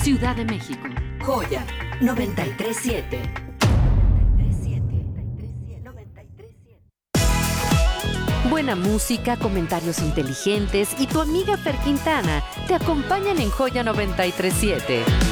Ciudad de México. Joya 937. Buena música, comentarios inteligentes y tu amiga Fer Quintana te acompañan en Joya 937.